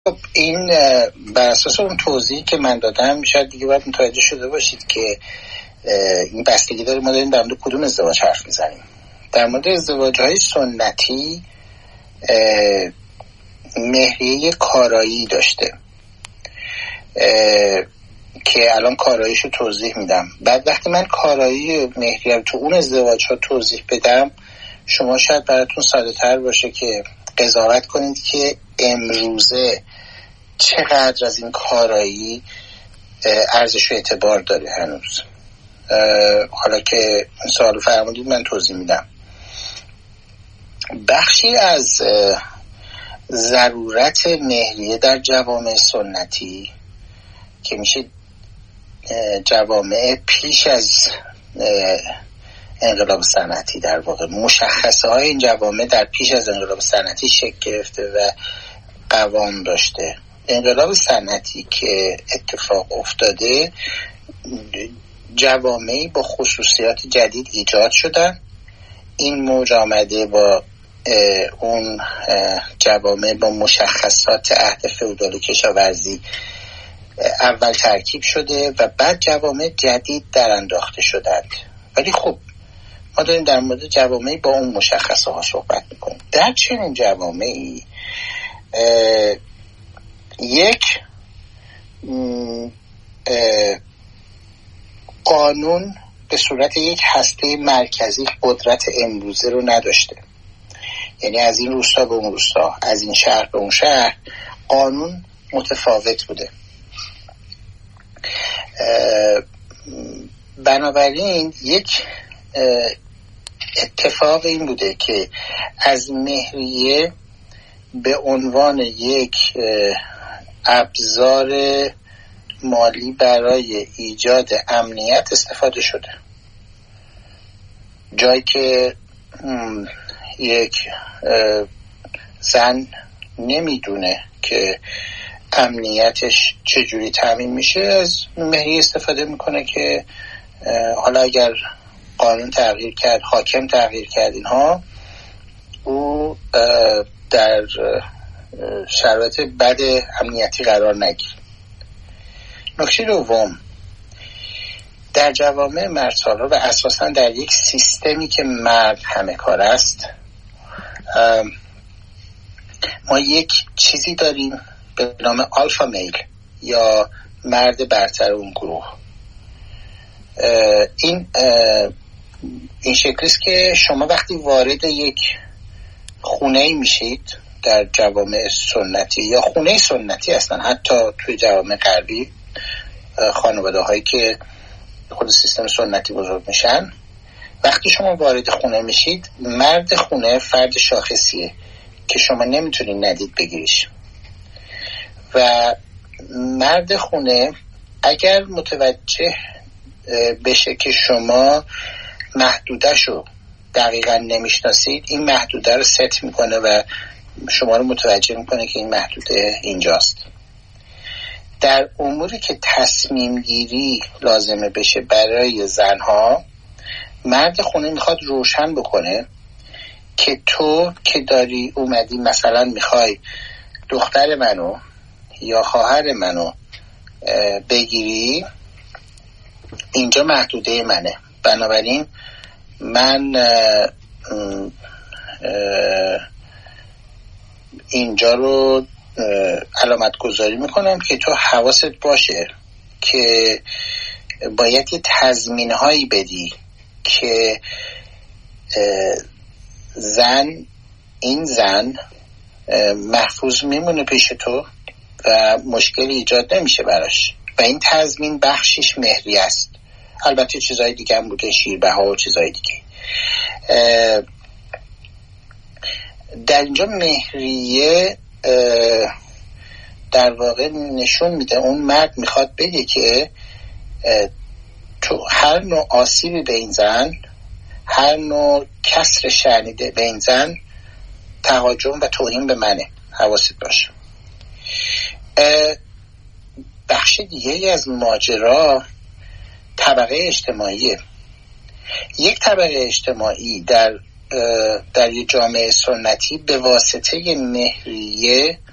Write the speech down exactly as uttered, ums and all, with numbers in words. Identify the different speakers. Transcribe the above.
Speaker 1: خب این بر اساس اون توضیحی که من دادم شاید دیگه باید متوجه شده باشید که این بستگی داره ما داریم در مورد کدوم ازدواج حرف میزنیم. در مورد ازدواج‌های سنتی مهریه کارایی داشته که الان کاراییشو توضیح میدم. بعد وقتی من کارایی مهریه رو تو اون ازدواج ها توضیح بدم شما شاید براتون ساده تر باشه که قضاوت کنید که امروزه چقدر از این کارایی ارزش و اعتبار داره هنوز. حالا که سوال فرمودید من توضیح میدم. بخشی از ضرورت مهریه در جوامع سنتی که میشه جوامع پیش از انقلاب صنعتی، در واقع مشخصه های این جوامع در پیش از انقلاب صنعتی شکل گرفته و قوام داشته. انقلاب صنعتی که اتفاق افتاده جوامعی با خصوصیات جدید ایجاد شدن. این موج آمده با اون جوامع با مشخصات عهد فئودال و کشاورزی اول ترکیب شده و بعد جوامع جدید در انداخته شدند. ولی خب ما داریم در مورد جوامعی با اون مشخصه ها صحبت میکنیم. در چنین جوامعی یک قانون به صورت یک هسته مرکزی قدرت امروزه رو نداشته. یعنی از این روستا به اون روستا، از این شهر به اون شهر قانون متفاوت بوده. بنابراین یک اتفاق این بوده که از مهریه به عنوان یک ابزار مالی برای ایجاد امنیت استفاده شده. جایی که یک زن نمیدونه که امنیتش چجوری تامین میشه از مهریه استفاده میکنه که حالا اگر قانون تغییر کرد، حاکم تغییر کرد، اینها او در شرایط بد امنیتی قرار نگیره. نکته دوم، در جوامع مردسالار و اساساً در یک سیستمی که مرد همه کار است ما یک چیزی داریم به نام آلفا میل یا مرد برتر اون گروه. این این شکلی است که شما وقتی وارد یک خونه میشید در جوامع سنتی یا خونه سنتی هستن، حتی توی جوامع غربی خانواده هایی که خود سیستم سنتی بزرگ میشن، وقتی شما وارد خونه میشید مرد خونه فرد شاخصیه که شما نمیتونید ندید بگیریش و مرد خونه اگر متوجه بشه که شما محدوده‌شو دقیقاً نمیشناسید این محدوده رو ست میکنه و شما رو متوجه میکنه که این محدوده اینجاست. در اموری که تصمیم گیری لازمه بشه برای زنها، مرد خونه میخواد روشن بکنه که تو که داری اومدی مثلا میخوای دختر منو یا خواهر منو بگیری، اینجا محدوده منه، بنابراین من اه اه اینجا رو علامت گذاری میکنم که تو حواست باشه که باید یه تضمین هایی بدی که زن این زن محفوظ میمونه پیش تو و مشکلی ایجاد نمیشه براش و این تضمین بخشش مهریه است. البته چیزهای دیگه هم بوده، شیربها و چیزهای دیگه. در اینجا مهریه در واقع نشون میده اون مرد میخواد بگه که تو هر نوع آسیبی به این زن، هر نوع کسر شنیده به این زن تهاجم و توهین به منه، حواست باشه. بخش دیگه ای از ماجرا طبقه اجتماعیه. یک طبقه اجتماعی در در یک جامعه سنتی به واسطه مهریه